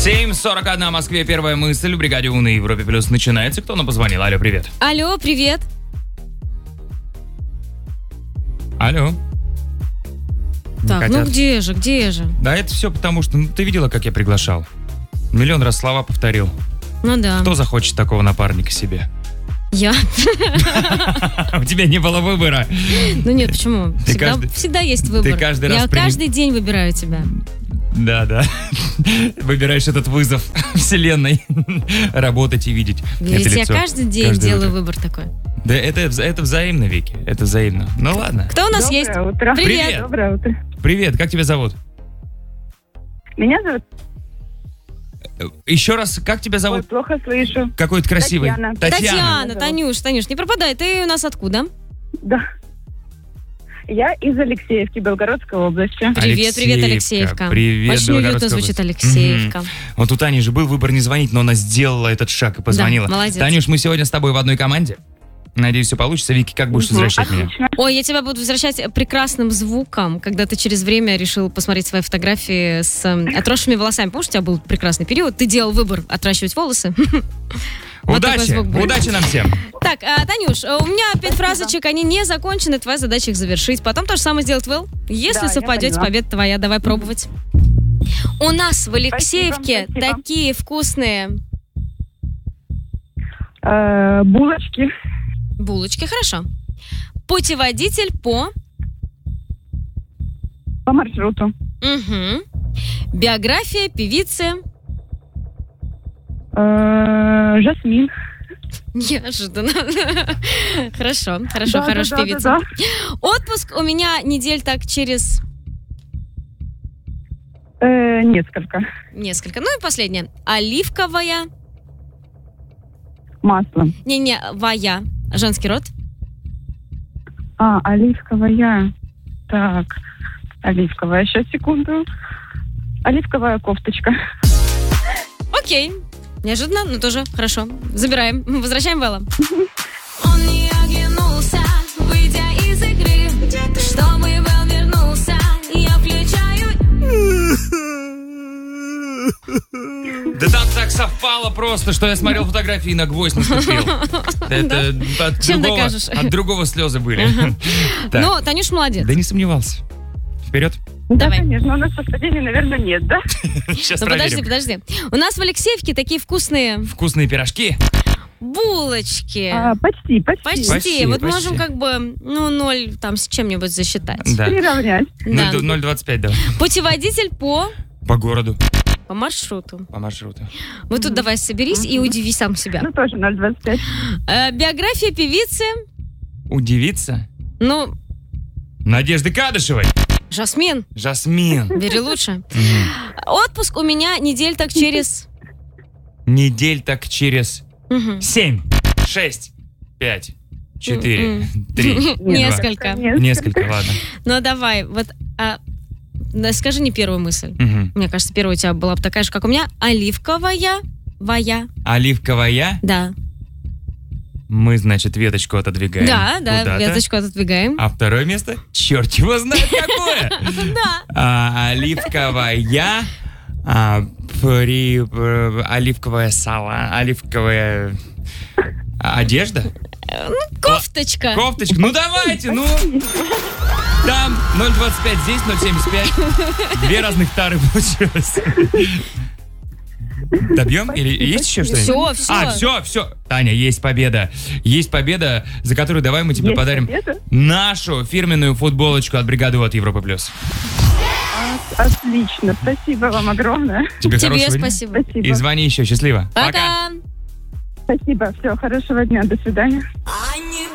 7:41 в Москве. Первая мысль в бригаде У на Европе Плюс начинается. Кто нам позвонил? Алло, привет. Алло, привет. Алло. Так, ну где же? Да это все потому, что ты видела, как я приглашал? Миллион раз слова повторил. Ну да. Кто захочет такого напарника себе? Я. У тебя не было выбора. Ну нет, почему? Всегда есть выбор. Ты каждый раз я каждый день выбираю тебя. Да. Выбираешь этот вызов вселенной. Работать и видеть Ведь это я лицо. каждый день делаю выбор такой. Да это взаимно, Вики. Это взаимно. Ну ладно. Кто у нас есть? Утро. Привет. Доброе утро. Привет, как тебя зовут? Меня зовут... Еще раз, как тебя зовут? Ой, плохо слышу. Какой-то красивый. Татьяна. Танюш, не пропадай. Ты у нас откуда? Да. Я из Алексеевки, Белгородской области. Привет, Алексеевка. Привет, очень уютно звучит Алексеевка. Вот у Тани же был выбор не звонить, но она сделала этот шаг и позвонила. Да, молодец. Танюш, мы сегодня с тобой в одной команде. Надеюсь, все получится. Вики, как будешь возвращать меня? Ой, я тебя буду возвращать прекрасным звуком, когда ты через время решил посмотреть свои фотографии с отросшими волосами. Помнишь, у тебя был прекрасный период? Ты делал выбор отращивать волосы. Удачи нам всем. Так, Танюш, у меня 5 фразочек, они не закончены, твоя задача их завершить. Потом то же самое сделать Вэл. Если совпадете, победа твоя. Давай пробовать. У нас в Алексеевке такие вкусные... Булочки. Булочки, хорошо. Путеводитель по маршруту. Угу. Биография певицы Жасмин. Неожиданно. Хорошо, хорошая певица. Отпуск у меня недель так через... Несколько. Ну и последнее. Оливковая... Масло. Вая. Женский род. Оливковая. Так, оливковая. Сейчас, секунду. Оливковая кофточка. Окей. Неожиданно, но тоже хорошо. Забираем. Возвращаем Вэлла. Он не оглянулся, выйдя из игры. Чтобы Вэл вернулся, я включаю... Да там так совпало просто, что я смотрел фотографии и на гвоздь наступил. Это от другого слезы были. Ну, Танюш молодец. Да не сомневался. Вперед. Да, конечно, у нас совпадений, наверное, нет, да? Сейчас проверим. Подожди. У нас в Алексеевке такие вкусные... Вкусные пирожки. Булочки. Почти. Вот можем 0 там с чем-нибудь засчитать. Да. Приравнять. 0,25, давай. Путеводитель по городу. По маршруту. Вот тут давай соберись и удиви сам себя. Ну, тоже 0,25. Биография певицы. Удивиться? Надежды Кадышевой. Жасмин. Бери лучше. Отпуск у меня недель так через... 7, 6, 5, 4, 3, Несколько, ладно. Ну, давай, скажи не первую мысль. Мне кажется, первая у тебя была бы такая же, как у меня. Оливковая. Оливковая? Да. Мы, значит, веточку отодвигаем. Да, веточку отодвигаем. А второе место? Черт его знает какое! Да. Оливковая... оливковое сало, оливковая одежда? Кофточка. Ну давайте, Там 0,25, здесь 0,75. Две разных тары получилось. Добьем? Или есть еще что-нибудь? Все. Таня, есть победа. Есть победа, за которую давай мы тебе подарим нашу фирменную футболочку от бригады от Европы Плюс. Отлично. Спасибо вам огромное. Тебе спасибо. И звони еще. Счастливо. Пока. Спасибо. Всего хорошего дня. До свидания.